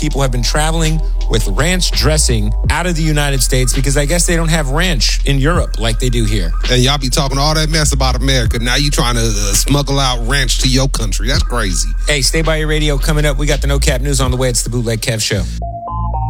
people have been traveling with ranch dressing out of the United States because I guess they don't have ranch in Europe like they do here. And y'all be talking all that mess about America. Now you trying to smuggle out ranch to your country. That's crazy. Hey, stay by your radio. Coming up, we got the No Cap News on the way. It's the Bootleg Kev Show.